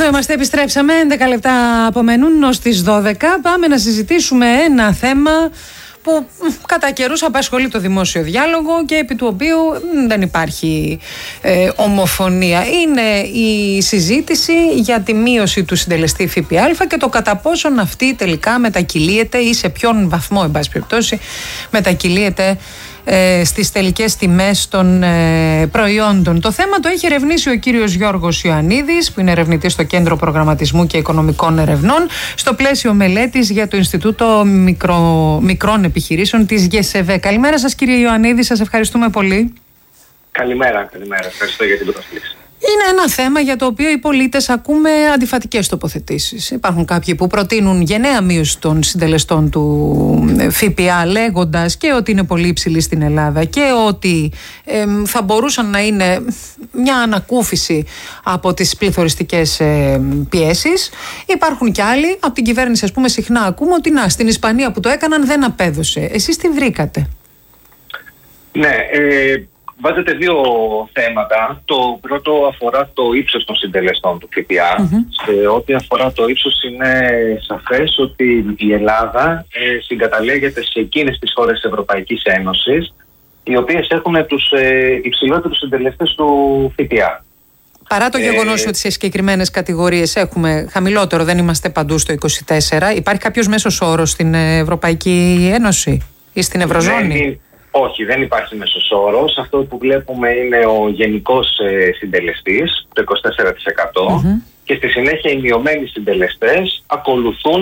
είμαστε, επιστρέψαμε. 11 λεπτά απομένουν ως τις 12. Πάμε να συζητήσουμε ένα θέμα που κατά καιρούς απασχολεί το δημόσιο διάλογο και επί του οποίου δεν υπάρχει ομοφωνία. Είναι η συζήτηση για τη μείωση του συντελεστή ΦΠΑ και το κατά πόσον αυτή τελικά μετακυλίεται ή σε ποιον βαθμό, εν πάση περιπτώσει, μετακυλίεται στις τελικές τιμές των προϊόντων. Το θέμα το έχει ερευνήσει ο κύριος Γιώργος Ιωαννίδης, που είναι ερευνητής στο Κέντρο Προγραμματισμού και Οικονομικών Ερευνών, στο πλαίσιο μελέτης για το Ινστιτούτο Μικρών Επιχειρήσεων της ΓΕΣΕΒΕ. Καλημέρα σας, κύριε Ιωαννίδη, σας ευχαριστούμε πολύ. Καλημέρα. Ευχαριστώ για την πρόσκληση. Είναι ένα θέμα για το οποίο οι πολίτες ακούμε αντιφατικές τοποθετήσεις. Υπάρχουν κάποιοι που προτείνουν γενναία μείωση των συντελεστών του ΦΠΑ, λέγοντας και ότι είναι πολύ υψηλή στην Ελλάδα και ότι θα μπορούσαν να είναι μια ανακούφιση από τις πληθωριστικές πιέσεις. Υπάρχουν και άλλοι, από την κυβέρνηση ας πούμε συχνά ακούμε ότι στην Ισπανία που το έκαναν δεν απέδωσε. Εσείς τι βρήκατε? Ναι, βάζετε δύο θέματα. Το πρώτο αφορά το ύψος των συντελεστών του ΦΠΑ. Σε ό,τι αφορά το ύψος, είναι σαφές ότι η Ελλάδα συγκαταλέγεται σε εκείνες τις χώρες της Ευρωπαϊκής Ένωσης οι οποίες έχουν τους υψηλότερους συντελεστές του ΦΠΑ. Παρά το γεγονός ότι σε συγκεκριμένες κατηγορίες έχουμε χαμηλότερο, δεν είμαστε παντού στο 24, υπάρχει κάποιος μέσος όρος στην Ευρωπαϊκή Ένωση ή στην Ευρωζώνη? Όχι, δεν υπάρχει μέσος όρος. Αυτό που βλέπουμε είναι ο γενικός συντελεστής, το 24%, και στη συνέχεια οι μειωμένοι συντελεστές ακολουθούν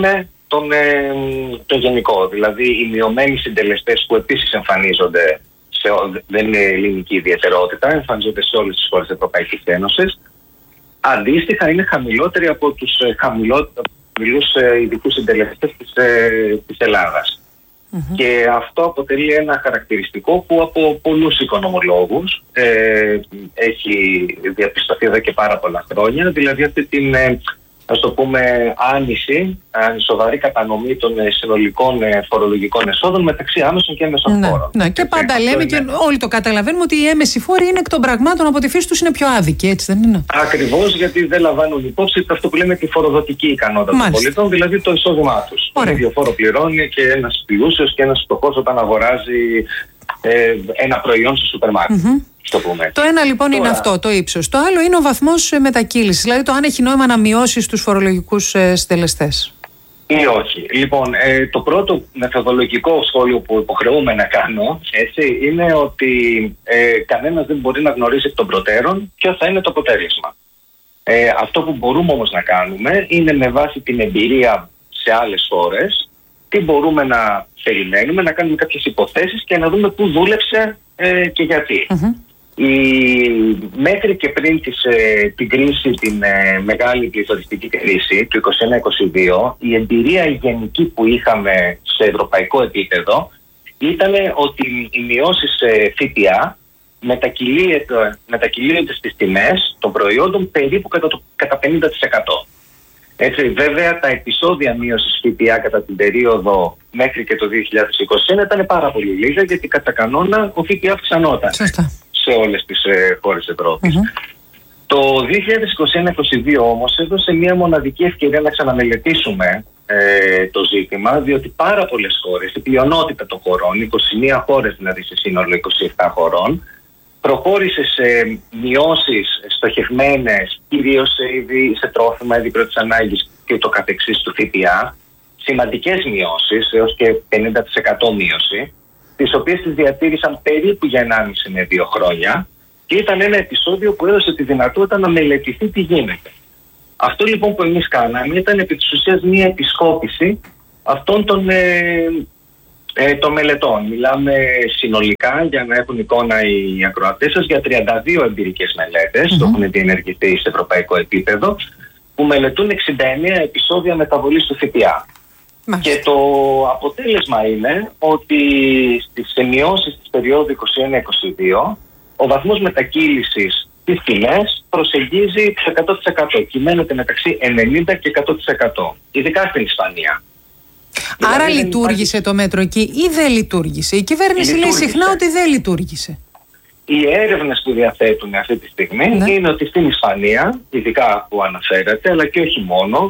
τον γενικό. Δηλαδή οι μειωμένοι συντελεστές που επίσης εμφανίζονται, δεν είναι ελληνική ιδιαιτερότητα, εμφανίζονται σε όλες τις χώρες της Ευρωπαϊκής Ένωσης, αντίστοιχα είναι χαμηλότεροι από τους χαμηλούς ειδικούς συντελεστές της Ελλάδας. Και αυτό αποτελεί ένα χαρακτηριστικό που από πολλούς οικονομολόγους έχει διαπιστωθεί εδώ και πάρα πολλά χρόνια, δηλαδή αυτή την, ας το πούμε, ανισοβαρή κατανομή των συνολικών φορολογικών εσόδων μεταξύ άμεσων και έμεσων φόρων. Ναι, και πάντα λέμε και όλοι το καταλαβαίνουμε ότι οι έμεσοι φόροι είναι εκ των πραγμάτων, από τη φύση τους είναι πιο άδικοι, έτσι δεν είναι? Ακριβώς, γιατί δεν λαμβάνουν υπόψη αυτό που λέμε τη φοροδοτική ικανότητα των πολιτών, δηλαδή το εισόδημά τους. Το ίδιο φόρο πληρώνει και ένας πλούσιος και ένας φτωχός όταν αγοράζει ένα προϊόν στο σούπερ μάρκετ. Το ένα λοιπόν είναι αυτό, το ύψος. Το άλλο είναι ο βαθμός μετακύλησης, δηλαδή το αν έχει νόημα να μειώσει τους φορολογικούς συντελεστές ή όχι. Λοιπόν, το πρώτο μεθοδολογικό σχόλιο που υποχρεούμε να κάνω, έτσι, είναι ότι κανένας δεν μπορεί να γνωρίσει εκ των προτέρων ποιο θα είναι το αποτέλεσμα. Αυτό που μπορούμε όμως να κάνουμε είναι, με βάση την εμπειρία σε άλλες χώρες, τι μπορούμε να περιμένουμε, να κάνουμε κάποιες υποθέσεις και να δούμε πού δούλεψε και γιατί. Μέχρι και πριν την κρίση, την μεγάλη πληθωριστική κρίση του 2021-2022, η εμπειρία γενική που είχαμε σε ευρωπαϊκό επίπεδο ήταν ότι οι μειώσεις ΦΠΑ μετακυλίονται στις τιμές των προϊόντων περίπου κατά 50%. Έτσι, βέβαια, τα επεισόδια μείωσης ΦΠΑ κατά την περίοδο μέχρι και το 2021 ήταν πάρα πολύ λίγα, γιατί κατά κανόνα ο ΦΠΑ αυξανόταν σε όλες τις χώρες της Ευρώπης. Το 2021-2022 όμως έδωσε μια μοναδική ευκαιρία να ξαναμελετήσουμε το ζήτημα, διότι πάρα πολλές χώρες, η πλειονότητα των χωρών, 21 χώρες δηλαδή σε σύνολο 27 χωρών, προχώρησε σε μειώσεις στοχευμένες, κυρίως σε τρόφιμα, είδη πρώτης ανάγκης και ούτω καθεξής του ΦΠΑ, σημαντικές μειώσεις, έως και 50% μείωση, τις οποίες τις διατήρησαν περίπου για 1,5 με 2 χρόνια, και ήταν ένα επεισόδιο που έδωσε τη δυνατότητα να μελετηθεί τι γίνεται. Αυτό λοιπόν που εμείς κάναμε ήταν επί της ουσίας μια επισκόπηση αυτών των μελετών. Μιλάμε συνολικά, για να έχουν εικόνα οι ακροατές σας, για 32 εμπειρικές μελέτες, το έχουν διενεργηθεί σε ευρωπαϊκό επίπεδο, που μελετούν 69 επεισόδια μεταβολής του ΦΠΑ. Και το αποτέλεσμα είναι ότι στις μειώσεις της περίοδου 21-22 ο βαθμός μετακύλησης στις τιμές προσεγγίζει το 100%, κυμαίνεται μεταξύ 90% και 100%, ειδικά στην Ισπανία. Άρα δηλαδή, λειτουργήσε το μέτρο εκεί ή δεν λειτουργήσε? Η κυβέρνηση λέει συχνά ότι δεν λειτουργήσε. Οι έρευνες που διαθέτουν αυτή τη στιγμή είναι ότι στην Ισπανία, ειδικά που αναφέρατε, αλλά και όχι μόνο,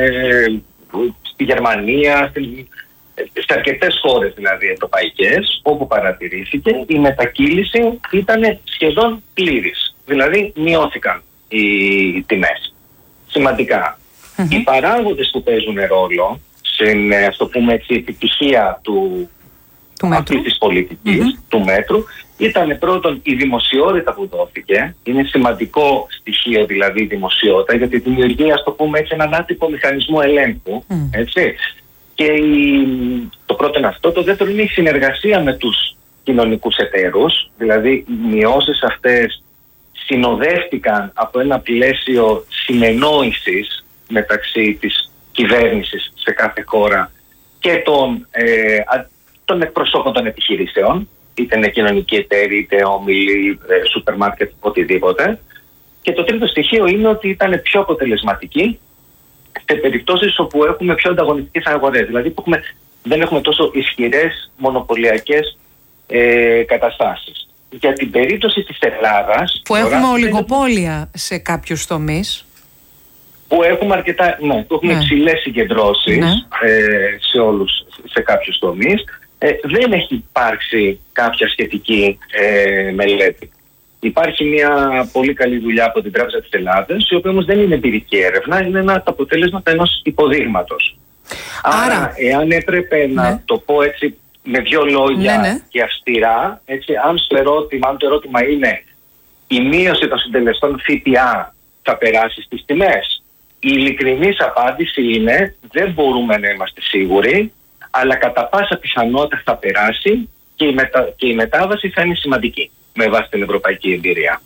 στη Γερμανία, σε αρκετές χώρες δηλαδή ευρωπαϊκές, όπου παρατηρήθηκε, η μετακύληση ήταν σχεδόν πλήρης. Δηλαδή μειώθηκαν οι τιμές. Σημαντικά. Οι παράγοντες που παίζουν ρόλο στην, ας το πούμε έτσι, επιτυχία αυτής της πολιτικής, του μέτρου, ήταν πρώτον η δημοσιότητα που δόθηκε. Είναι σημαντικό στοιχείο δηλαδή η δημοσιότητα, γιατί δημιουργεί, ας το πούμε έτσι, έναν άτυπο μηχανισμό ελέγχου. Έτσι. Και το πρώτο είναι αυτό. Το δεύτερο είναι η συνεργασία με τους κοινωνικούς εταίρους. Δηλαδή οι μειώσεις αυτές συνοδεύτηκαν από ένα πλαίσιο συνεννόησης μεταξύ της κυβέρνησης σε κάθε χώρα και των εκπροσώπων των επιχειρήσεων, είτε είναι κοινωνικοί εταίροι, είτε όμιλοι, σούπερ μάρκετ, οτιδήποτε. Και το τρίτο στοιχείο είναι ότι ήταν πιο αποτελεσματικοί σε περιπτώσεις όπου έχουμε πιο ανταγωνιστικές αγορές. Δηλαδή που δεν έχουμε τόσο ισχυρές μονοπωλιακές καταστάσεις. Για την περίπτωση της Ελλάδας, που έχουμε ολιγοπόλια σε κάποιους τομείς, που έχουμε αρκετά, που έχουμε υψηλές συγκεντρώσεις σε κάποιους τομείς, δεν έχει υπάρξει κάποια σχετική μελέτη. Υπάρχει μια πολύ καλή δουλειά από την Τράπεζα της Ελλάδας, η οποία όμως δεν είναι εμπειρική έρευνα, είναι ένα αποτέλεσμα ενός υποδείγματος. Άρα, εάν έπρεπε να το πω έτσι με δύο λόγια και αυστηρά, έτσι, αν το ερώτημα είναι η μείωση των συντελεστών ΦΠΑ θα περάσει στις τιμές, η ειλικρινής απάντηση είναι δεν μπορούμε να είμαστε σίγουροι, αλλά κατά πάσα πιθανότητα θα περάσει και η μετάβαση θα είναι σημαντική με βάση την ευρωπαϊκή εμπειρία.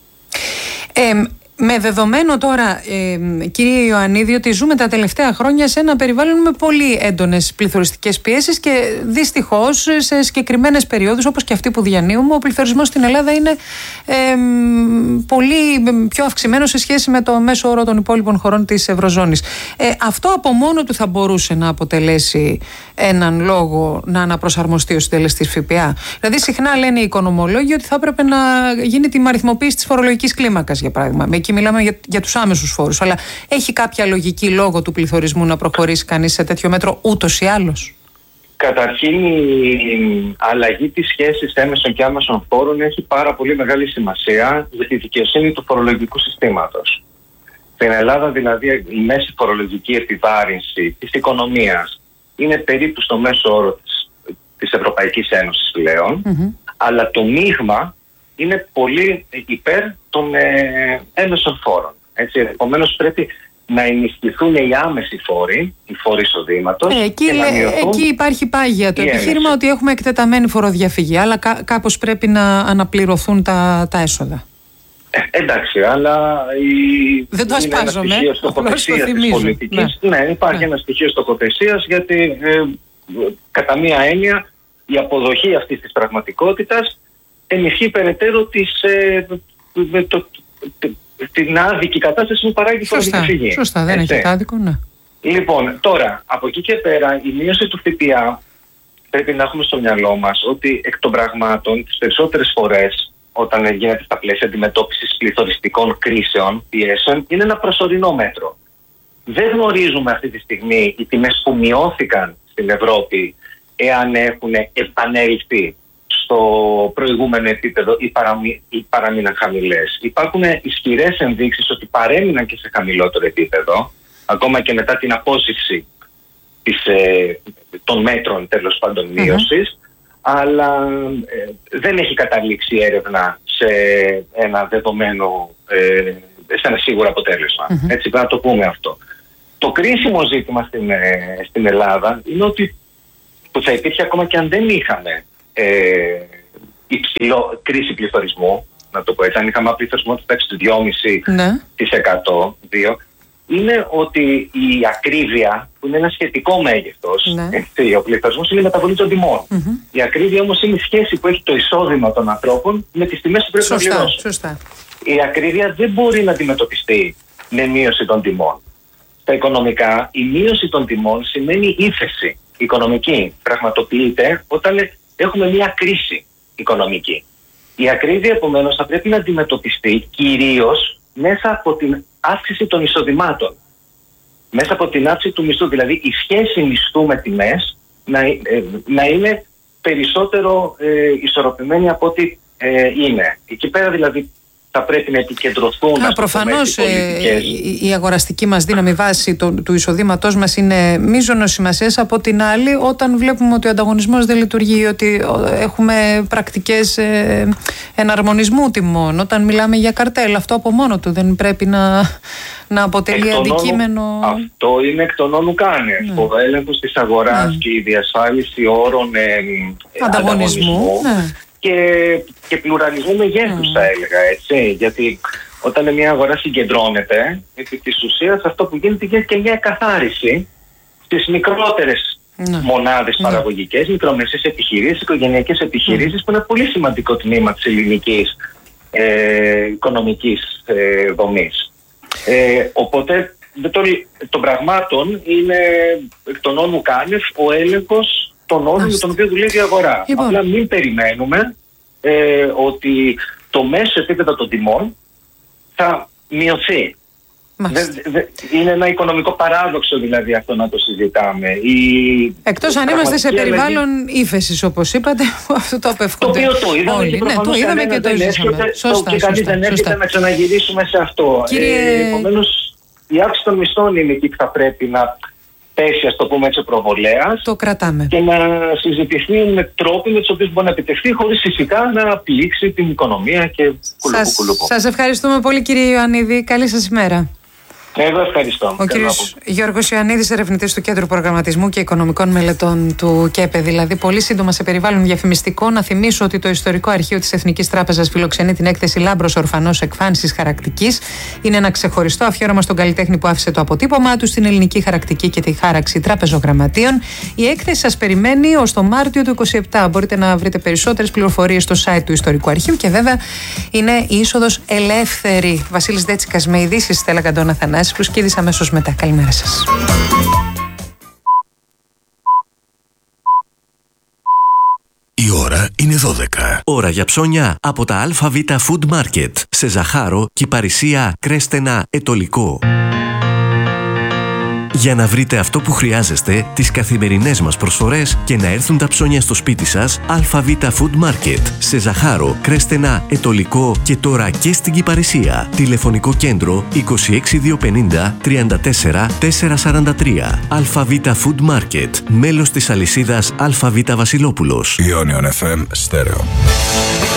Με δεδομένο τώρα, κύριε Ιωαννίδη, ότι ζούμε τα τελευταία χρόνια σε ένα περιβάλλον με πολύ έντονες πληθωριστικές πιέσεις και δυστυχώς σε συγκεκριμένες περιόδους, όπως και αυτή που διανύουμε, ο πληθωρισμός στην Ελλάδα είναι πολύ πιο αυξημένο σε σχέση με το μέσο όρο των υπόλοιπων χωρών της Ευρωζώνης. Αυτό από μόνο του θα μπορούσε να αποτελέσει έναν λόγο να αναπροσαρμοστεί ο συντελεστής ΦΠΑ. Δηλαδή, συχνά λένε οι οικονομολόγοι ότι θα έπρεπε να γίνει τιμαριθμοποίηση της φορολογικής κλίμακας, για παράδειγμα. Εκεί μιλάμε για τους άμεσους φόρους. Αλλά έχει κάποια λογική λόγω του πληθωρισμού να προχωρήσει κανείς σε τέτοιο μέτρο ούτως ή άλλως? Καταρχήν, η αλλαγή της σχέσης έμεσων και άμεσων φόρων έχει πάρα πολύ μεγάλη σημασία για τη δικαιοσύνη του φορολογικού συστήματος. Στην Ελλάδα, δηλαδή, η μέση φορολογική επιβάρυνση της οικονομίας είναι περίπου στο μέσο όρο της Ευρωπαϊκής Ένωσης πλέον, αλλά το μείγμα είναι πολύ υπέρ των έμεσων φόρων. Επομένως πρέπει να ενισχυθούν οι άμεσοι φόροι, οι φόροι εισοδήματος. Εκεί υπάρχει πάγια το επιχείρημα ότι έχουμε εκτεταμένη φοροδιαφυγή, αλλά κάπως πρέπει να αναπληρωθούν τα έσοδα. Εντάξει, αλλά δεν το ασπάζομαι, απλώς το θυμίζω. Υπάρχει ένα στοιχείο στοχοθεσίας, γιατί κατά μία έννοια η αποδοχή αυτής της πραγματικότητας ενισχύει περαιτέρω την άδικη κατάσταση που παράγει η φοροδιαφυγή. Σωστά, δεν έχει άδικο, ναι. Λοιπόν, τώρα, από εκεί και πέρα, η μείωση του ΦΠΑ πρέπει να έχουμε στο μυαλό μας ότι εκ των πραγμάτων τις περισσότερες φορές όταν γίνεται στα πλαίσια αντιμετώπισης πληθωριστικών κρίσεων, πιέσεων, είναι ένα προσωρινό μέτρο. Δεν γνωρίζουμε αυτή τη στιγμή οι τιμές που μειώθηκαν στην Ευρώπη εάν έχουν επανέλθει στο προηγούμενο επίπεδο ή παραμείναν χαμηλές. Υπάρχουν ισχυρές ενδείξεις ότι παρέμειναν και σε χαμηλότερο επίπεδο, ακόμα και μετά την απόσυρση των μέτρων τέλος πάντων μείωσης, αλλά δεν έχει καταλήξει η έρευνα σε ένα δεδομένο, σε ένα σίγουρο αποτέλεσμα. Έτσι πρέπει να το πούμε αυτό. Το κρίσιμο ζήτημα στην Ελλάδα είναι ότι που θα υπήρχε ακόμα και αν δεν είχαμε υψηλό κρίση πληθωρισμού, να το πω έτσι, αν είχαμε πληθωρισμό της τάξης του 2,5%, είναι ότι η ακρίβεια, που είναι ένα σχετικό μέγεθος, ο πληθωρισμός είναι η μεταβολή των τιμών. Η ακρίβεια όμως είναι η σχέση που έχει το εισόδημα των ανθρώπων με τις τιμές που πρέπει να πληρώσουν. Η ακρίβεια δεν μπορεί να αντιμετωπιστεί με μείωση των τιμών. Στα οικονομικά, η μείωση των τιμών σημαίνει ύφεση οικονομική. Πραγματοποιείται όταν έχουμε μια κρίση οικονομική. Η ακρίβεια επομένως θα πρέπει να αντιμετωπιστεί κυρίως μέσα από την αύξηση των εισοδημάτων. Μέσα από την αύξηση του μισθού, δηλαδή η σχέση μισθού με τιμές να είναι περισσότερο ισορροπημένη από ό,τι είναι. Εκεί πέρα δηλαδή θα πρέπει να επικεντρωθούν. Προφανώς η αγοραστική μας δύναμη βάση του εισοδήματός μας είναι μείζωνος σημασίας. Από την άλλη, όταν βλέπουμε ότι ο ανταγωνισμός δεν λειτουργεί, ότι έχουμε πρακτικές εναρμονισμού τιμών, όταν μιλάμε για καρτέλ, αυτό από μόνο του δεν πρέπει να αποτελεί αντικείμενο. Αυτό είναι εκ των όνου κάνευ. Ναι. Ο έλεγχος της αγοράς και η διασφάλιση όρων ανταγωνισμού. Ναι. Και πλουραλισμού μεγέθους θα έλεγα, έτσι, γιατί όταν μια αγορά συγκεντρώνεται, επί της ουσίας αυτό που γίνεται και μια εκαθάριση στις μικρότερες μονάδες παραγωγικές, μικρομεσαίες επιχειρήσεις, οικογενειακές επιχειρήσεις, που είναι πολύ σημαντικό τμήμα της ελληνικής οικονομικής δομής. Οπότε των πραγμάτων είναι εκ των όνου κάνευ ο έλεγχος των όρων για τον οποίο δουλεύει η αγορά. Απλά μην περιμένουμε ότι το μέσο επίπεδο των τιμών θα μειωθεί. Είναι ένα οικονομικό παράδοξο δηλαδή αυτό να το συζητάμε. Εκτός αν είμαστε σε περιβάλλον ύφεσης, όπως είπατε, αυτό το απευχόνται. Το οποίο το είδαμε όλοι. Το είδαμε και το ζήσαμε. Και κανείς δεν έρχεται να ξαναγυρίσουμε σε αυτό. Επομένως, η αύξηση των μισθών είναι εκεί που θα πρέπει να πέσει, ας το πούμε έτσι, προβολέας. Το κρατάμε. Και να συζητηθεί με τρόποι με τους οποίους μπορεί να επιτευχθεί, χωρίς φυσικά να πλήξει την οικονομία και κουλουπού. Σας ευχαριστούμε πολύ, κύριε Ιωαννίδη. Καλή σας ημέρα. Εγώ ευχαριστώ. Ο κύριος Γιώργος Ιωαννίδης, ερευνητής του Κέντρου Προγραμματισμού και Οικονομικών Μελετών του ΚΕΠΕ. Δηλαδή, πολύ σύντομα σε περιβάλλον διαφημιστικό, να θυμίσω ότι το Ιστορικό Αρχείο της Εθνικής Τράπεζας φιλοξενεί την έκθεση Λάμπρος Ορφανός Εκφάνσης Χαρακτικής. Είναι ένα ξεχωριστό αφιέρωμα στον καλλιτέχνη που άφησε το αποτύπωμά του στην ελληνική χαρακτική και τη χάραξη τραπεζογραμματείων. Η έκθεση σας περιμένει ως το Μάρτιο του 2027. Μπορείτε να βρείτε περισσότερες πληροφορίες στο site του Ιστορικού Αρχείου και βέβαια είναι η είσοδος ελεύθερη. Βασίλης Δέτσικας με ειδήσεις, Στέλλα Καντώνα Θανάση. Πλουσκίδης αμέσως μετά. Καλημέρα σας. Η ώρα είναι 12. Ώρα για ψώνια από τα ΑΒ Food Market. Σε Ζαχάρο, Κυπαρισία, Κρέστενα, Ετωλικό. Για να βρείτε αυτό που χρειάζεστε, τις καθημερινές μας προσφορές και να έρθουν τα ψώνια στο σπίτι σας, ΑΒ Food Market. Σε Ζαχάρο, Κρέστενα, Ετωλικό και τώρα και στην Κυπαρισία. Τηλεφωνικό κέντρο 26250 34 443. ΑΒ Food Market. Μέλος της αλυσίδας ΑΒ Βασιλόπουλος. Ionion FM Stereo.